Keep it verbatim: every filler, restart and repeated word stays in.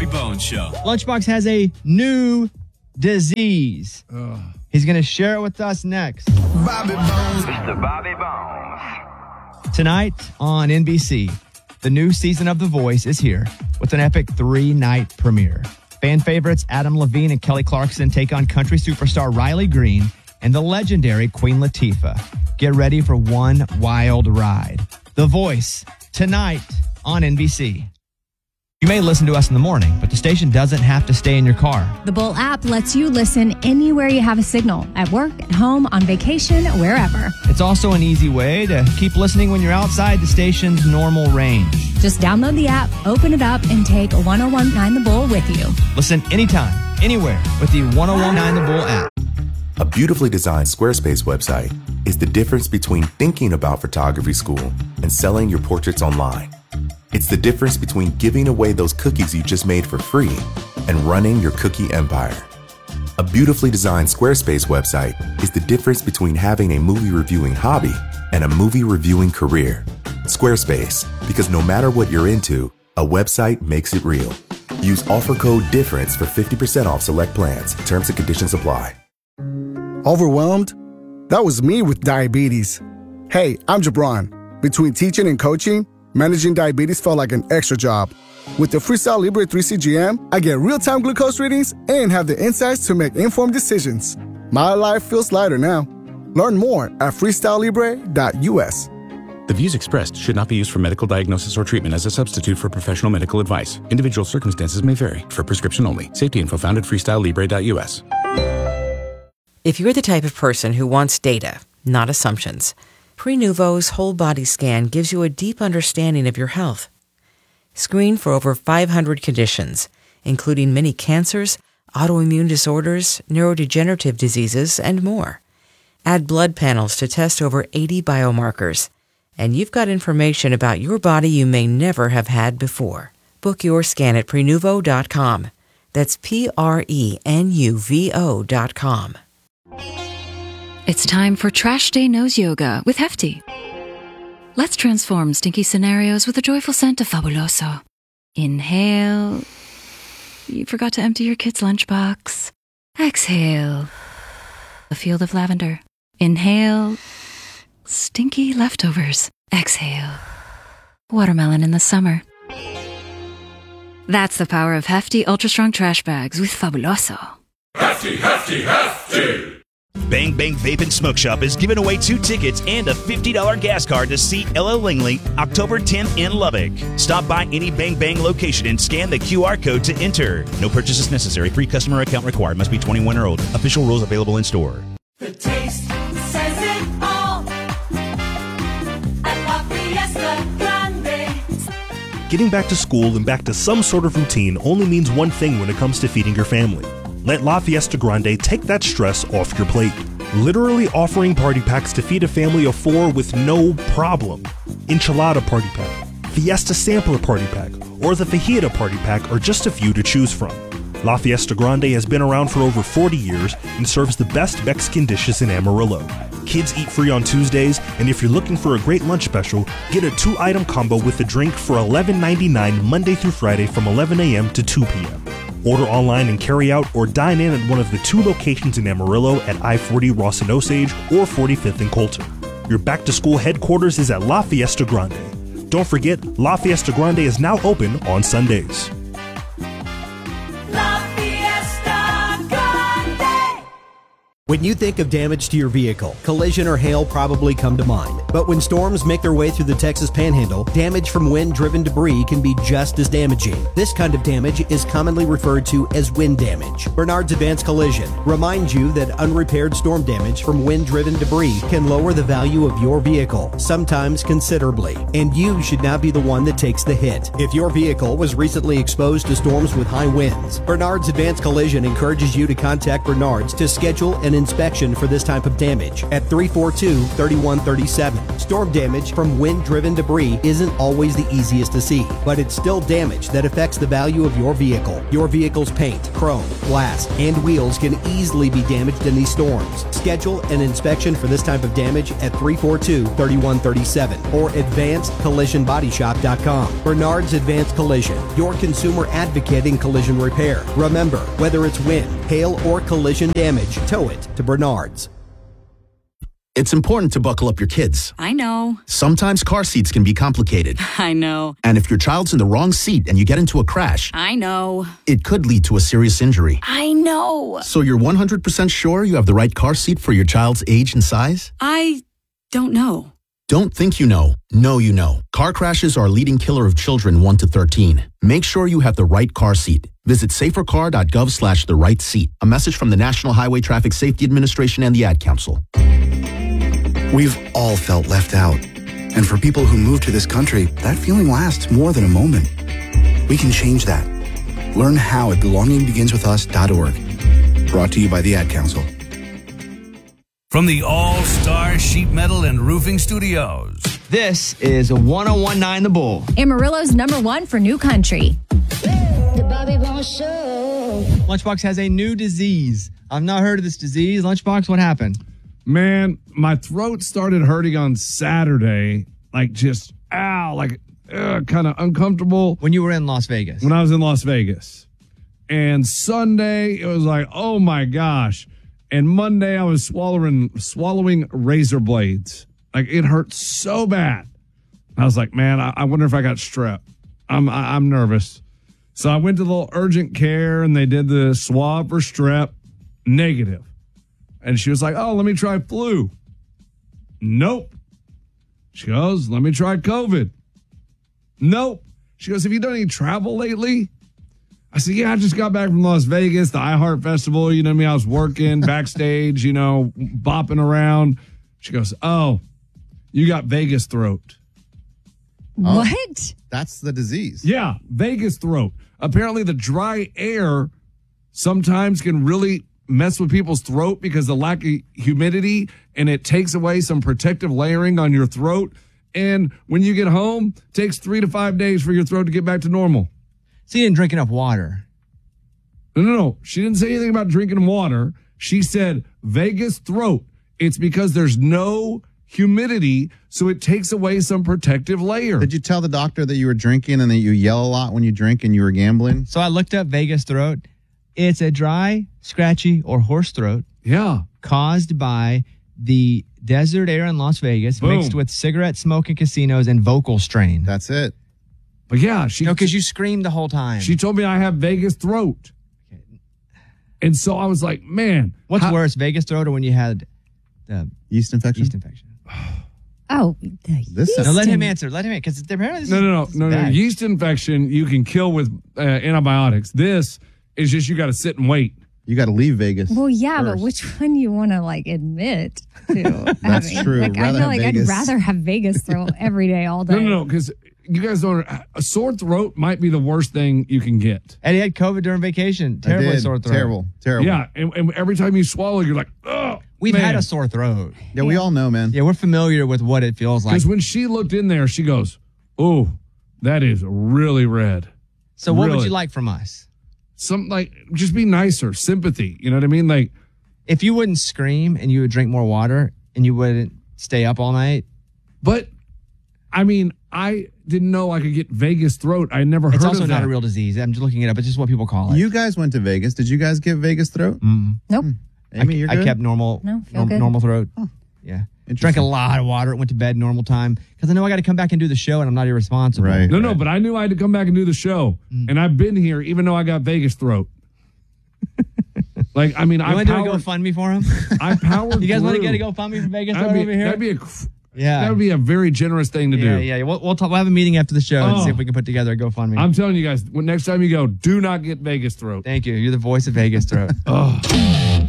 Bobby Bones Show. Lunchbox has a new disease. Ugh. He's going to share it with us next. Bobby Bones. Mister Bobby Bones. Tonight on N B C, the new season of The Voice is here with an epic three-night premiere. Fan favorites Adam Levine and Kelly Clarkson take on country superstar Riley Green and the legendary Queen Latifah. Get ready for one wild ride. The Voice, tonight on N B C. You may listen to us in the morning, but the station doesn't have to stay in your car. The Bull app lets you listen anywhere you have a signal, at work, at home, on vacation, wherever. It's also an easy way to keep listening when you're outside the station's normal range. Just download the app, open it up, and take one oh one point nine The Bull with you. Listen anytime, anywhere with the one oh one point nine The Bull app. A beautifully designed Squarespace website is the difference between thinking about photography school and selling your portraits online. It's the difference between giving away those cookies you just made for free and running your cookie empire. A beautifully designed Squarespace website is the difference between having a movie reviewing hobby and a movie reviewing career. Squarespace, because no matter what you're into, a website makes it real. Use offer code DIFFERENCE for fifty percent off select plans. Terms and conditions apply. Overwhelmed? That was me with diabetes. Hey, I'm Jabron. Between teaching and coaching, managing diabetes felt like an extra job. With the Freestyle Libre three C G M, I get real-time glucose readings and have the insights to make informed decisions. My life feels lighter now. Learn more at freestyle libre dot u s. The views expressed should not be used for medical diagnosis or treatment as a substitute for professional medical advice. Individual circumstances may vary. For prescription only. Safety info found at freestyle libre dot u s. If you're the type of person who wants data, not assumptions, Prenuvo's whole body scan gives you a deep understanding of your health. Screen for over five hundred conditions, including many cancers, autoimmune disorders, neurodegenerative diseases, and more. Add blood panels to test over eighty biomarkers, and you've got information about your body you may never have had before. Book your scan at prenuvo dot com. That's P R E N U V O dot com. It's time for Trash Day Nose Yoga with Hefty. Let's transform stinky scenarios with a joyful scent of Fabuloso. Inhale. You forgot to empty your kid's lunchbox. Exhale. A field of lavender. Inhale. Stinky leftovers. Exhale. Watermelon in the summer. That's the power of Hefty Ultra Strong Trash Bags with Fabuloso. Hefty, hefty, hefty! Bang Bang Vape and Smoke Shop is giving away two tickets and a fifty dollars gas card to see L L Langley October tenth in Lubbock. Stop by any Bang Bang location and scan the Q R code to enter. No purchases necessary. Free customer account required. Must be twenty-one or older. Official rules available in store. The taste says it all at La Fiesta Grande. Getting back to school and back to some sort of routine only means one thing when it comes to feeding your family. Let La Fiesta Grande take that stress off your plate. Literally offering party packs to feed a family of four with no problem. Enchilada Party Pack, Fiesta Sampler Party Pack, or the Fajita Party Pack are just a few to choose from. La Fiesta Grande has been around for over forty years and serves the best Mexican dishes in Amarillo. Kids eat free on Tuesdays, and if you're looking for a great lunch special, get a two-item combo with a drink for eleven ninety-nine Monday through Friday from eleven a.m. to two p.m. Order online and carry out or dine in at one of the two locations in Amarillo at I forty Ross and Osage or forty-fifth and Coulter. Your back-to-school headquarters is at La Fiesta Grande. Don't forget, La Fiesta Grande is now open on Sundays. When you think of damage to your vehicle, collision or hail probably come to mind. But when storms make their way through the Texas Panhandle, damage from wind-driven debris can be just as damaging. This kind of damage is commonly referred to as wind damage. Bernard's Advanced Collision reminds you that unrepaired storm damage from wind-driven debris can lower the value of your vehicle, sometimes considerably. And you should not be the one that takes the hit. If your vehicle was recently exposed to storms with high winds, Bernard's Advanced Collision encourages you to contact Bernard's to schedule an inspection for this type of damage at three four two, three one three seven. Storm damage from wind-driven debris isn't always the easiest to see, but it's still damage that affects the value of your vehicle. Your vehicle's paint, chrome, glass, and wheels can easily be damaged in these storms. Schedule an inspection for this type of damage at three four two, three one three seven or advanced collision body shop dot com. Bernard's Advanced Collision, your consumer advocate in collision repair. Remember, whether it's wind, hail, or collision damage, tow it to Bernard's. It's important to buckle up your kids. I know. Sometimes car seats can be complicated. I know. And if your child's in the wrong seat and you get into a crash, I know. it could lead to a serious injury. I know. So you're one hundred percent sure you have the right car seat for your child's age and size? I don't know. Don't think you know. Know you know. Car crashes are a leading killer of children one to thirteen. Make sure you have the right car seat. Visit safer car dot gov slash the right seat. A message from the National Highway Traffic Safety Administration and the Ad Council. We've all felt left out. And for people who move to this country, that feeling lasts more than a moment. We can change that. Learn how at belonging begins with us dot org. Brought to you by the Ad Council. From the All-Star Sheet Metal and Roofing Studios. This is one oh one point nine The Bull. Amarillo's number one for new country. The Bobby Bones Show. Lunchbox has a new disease. I've not heard of this disease. Lunchbox, what happened? Man, my throat started hurting on Saturday. Like just, ow, like kind of uncomfortable. When you were in Las Vegas? When I was in Las Vegas. And Sunday, it was like, oh my gosh. And Monday, I was swallowing swallowing razor blades. Like, it hurt so bad. I was like, man, I, I wonder if I got strep. I'm I, I'm nervous. So I went to the little urgent care, and they did the swab for strep. Negative. And she was like, oh, let me try flu. Nope. She goes, let me try COVID. Nope. She goes, have you done any travel lately? I said, yeah, I just got back from Las Vegas, the iHeart Festival. You know what I mean? I was working backstage, you know, bopping around. She goes, oh, you got Vegas throat. What? That's the disease. Yeah, Vegas throat. Apparently the dry air sometimes can really mess with people's throat because of the lack of humidity, and it takes away some protective layering on your throat. And when you get home, it takes three to five days for your throat to get back to normal. So you didn't drink enough water. No, no, no. She didn't say anything about drinking water. She said Vegas throat. It's because there's no humidity, so it takes away some protective layer. Did you tell the doctor that you were drinking and that you yell a lot when you drink and you were gambling? So I looked up Vegas throat. It's a dry, scratchy, or hoarse throat. Yeah. Caused by the desert air in Las Vegas Boom. mixed with cigarette smoke in casinos and vocal strain. That's it. But yeah, she no, because you screamed the whole time. She told me I have Vegas throat. And so I was like, man. What's how, worse, Vegas throat or when you had the yeast infection? Yeast infection. Oh, this no, let him answer. Let him answer. Because apparently this no, is, no, no, this no, is no. bad. Yeast infection you can kill with uh, antibiotics. This is just you got to sit and wait. You got to leave Vegas. Well, yeah, first. but which one you want to like admit to? That's having? true. Like, I Rather feel have like Vegas. I'd rather have Vegas throat every day, all day. No, no, no, because you guys don't. A sore throat might be the worst thing you can get. Eddie had COVID during vacation. Terribly sore throat. Terrible, terrible. Yeah, and, and every time you swallow, you're like, oh. We've man. had a sore throat. Yeah, we all know, man. Yeah, we're familiar with what it feels like. Because when she looked in there, she goes, oh, that is really red. So what really. would you like from us? Some like just be nicer, sympathy. You know what I mean? Like, if you wouldn't scream and you would drink more water and you wouldn't stay up all night. But I mean, I didn't know I could get Vegas throat. I never heard It's of also that. not a real disease. I'm just looking it up. It's just what people call it. You guys went to Vegas. Did you guys get Vegas throat? Mm. Nope. Amy, I, you're I good? kept normal, No, feel norm- good. normal throat. Yeah. Drank a lot of water. Went to bed normal time because I know I got to come back and do the show, and I'm not irresponsible. Right. No, no, but I knew I had to come back and do the show, Mm. and I've been here even though I got Vegas throat. Like, I mean, You I want to do a powered, GoFundMe for him? I powered You guys want to through. get a GoFundMe for Vegas That'd throat be, over here? That'd be a, cr- yeah. that would be a very generous thing to yeah, do. yeah, yeah. We'll we'll, talk, we'll have a meeting after the show and Oh. see if we can put together a GoFundMe. I'm telling you guys, when next time you go, do not get Vegas throat. Thank you. You're the voice of Vegas throat. Oh.